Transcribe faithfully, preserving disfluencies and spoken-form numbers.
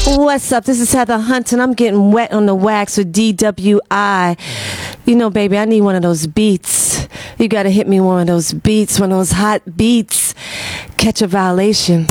What's up? This is Heather Hunt, and I'm getting wet on the wax with D W I. You know, baby, I need one of those beats. You gotta hit me one of those beats, one of those hot beats. Catch a violation.